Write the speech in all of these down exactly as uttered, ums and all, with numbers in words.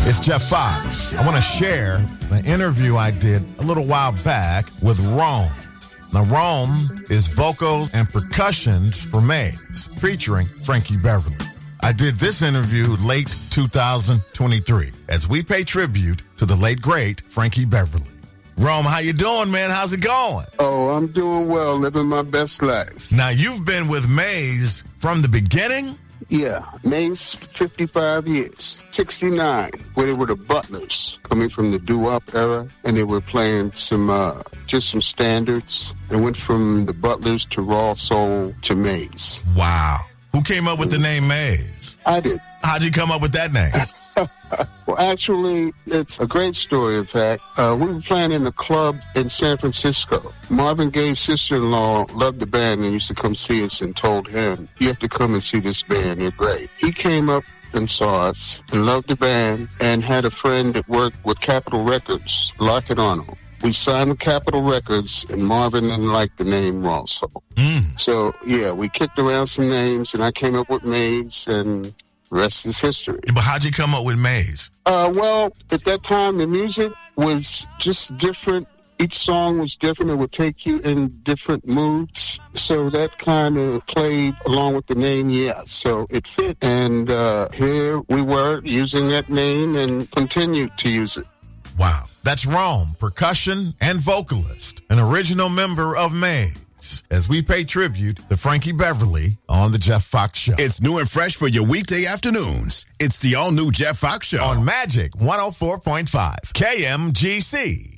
It's Jeff Fox. I want to share the interview I did a little while back with Rome. Now, Rome is vocals and percussions for Maze, featuring Frankie Beverly. I did this interview late two thousand twenty-three as we pay tribute to the late, great Frankie Beverly. Rome, how you doing, man? How's it going? Oh, I'm doing well, living my best life. Now, you've been with Maze from the beginning? Yeah, Maze, fifty-five years. sixty-nine, where they were the Butlers, coming from the doo-wop era, and they were playing some, uh, just some standards. They went from the Butlers to Raw Soul to Maze. Wow. Who came up with the name Maze? I did. How'd you come up with that name? Well, actually, it's a great story, in fact. Uh, we were playing in a club in San Francisco. Marvin Gaye's sister-in-law loved the band and used to come see us and told him, you have to come and see this band, they're great. He came up and saw us and loved the band and had a friend that worked with Capitol Records, Lockett Arnold. We signed with Capitol Records, and Marvin didn't like the name Raw Soul. Mm. So, yeah, we kicked around some names, and I came up with Maze, and the rest is history. But how'd you come up with Maze? Uh, well, at that time, the music was just different. Each song was different. It would take you in different moods. So that kind of played along with the name, yeah. So it fit. And uh, here we were using that name and continued to use it. Wow. That's Rome, percussion and vocalist, an original member of Maze, as we pay tribute to Frankie Beverly on the Jeff Fox Show. It's new and fresh for your weekday afternoons. It's the all-new Jeff Fox Show. On Magic one oh four point five, K M G C.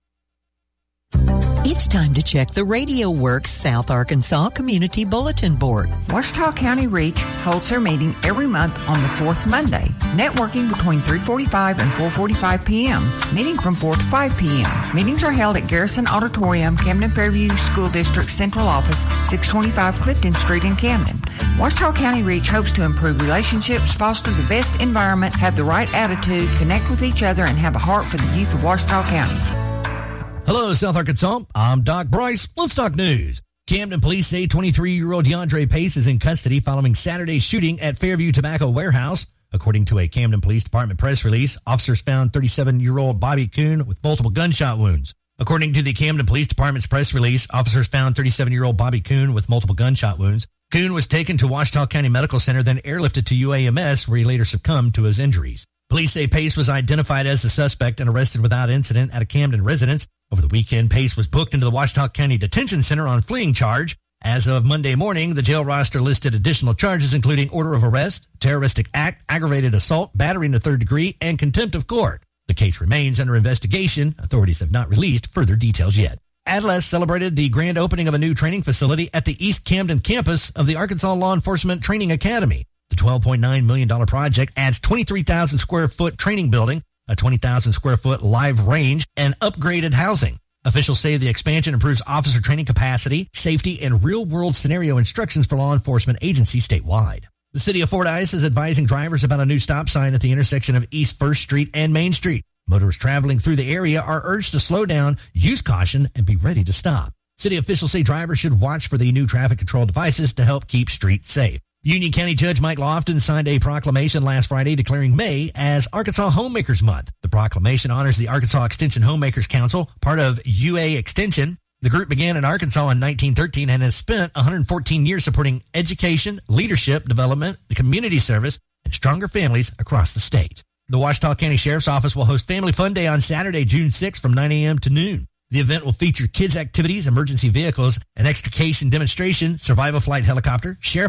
It's time to check the Radio Works South Arkansas Community Bulletin Board. Ouachita County Reach holds their meeting every month on the fourth Monday. Networking between three forty-five and four forty-five p.m. Meeting from four to five p.m. Meetings are held at Garrison Auditorium, Camden Fairview School District Central Office, six twenty-five Clifton Street in Camden. Ouachita County Reach hopes to improve relationships, foster the best environment, have the right attitude, connect with each other, and have a heart for the youth of Ouachita County. Hello, South Arkansas. I'm Doc Bryce. Let's talk news. Camden police say twenty-three-year-old DeAndre Pace is in custody following Saturday's shooting at Fairview Tobacco Warehouse. According to a Camden Police Department press release, officers found thirty-seven-year-old Bobby Kuhn with multiple gunshot wounds. According to the Camden Police Department's press release, officers found thirty-seven-year-old Bobby Kuhn with multiple gunshot wounds. Kuhn was taken to Ouachita County Medical Center, then airlifted to U A M S, where he later succumbed to his injuries. Police say Pace was identified as a suspect and arrested without incident at a Camden residence. Over the weekend, Pace was booked into the Ouachita County Detention Center on fleeing charge. As of Monday morning, the jail roster listed additional charges, including order of arrest, terroristic act, aggravated assault, battery in the third degree, and contempt of court. The case remains under investigation. Authorities have not released further details yet. Atlas celebrated the grand opening of a new training facility at the East Camden campus of the Arkansas Law Enforcement Training Academy. The twelve point nine million dollars project adds twenty-three thousand square foot training building, a twenty thousand square foot live range, and upgraded housing. Officials say the expansion improves officer training capacity, safety, and real-world scenario instructions for law enforcement agencies statewide. The city of Fordyce is advising drivers about a new stop sign at the intersection of East First Street and Main Street. Motorists traveling through the area are urged to slow down, use caution, and be ready to stop. City officials say drivers should watch for the new traffic control devices to help keep streets safe. Union County Judge Mike Lofton signed a proclamation last Friday declaring May as Arkansas Homemakers Month. The proclamation honors the Arkansas Extension Homemakers Council, part of U A Extension. The group began in Arkansas in nineteen thirteen and has spent one hundred fourteen years supporting education, leadership development, community service, and stronger families across the state. The Ouachita County Sheriff's Office will host Family Fun Day on Saturday, June sixth from nine a.m. to noon. The event will feature kids' activities, emergency vehicles, an extrication demonstration, survival flight helicopter, sheriff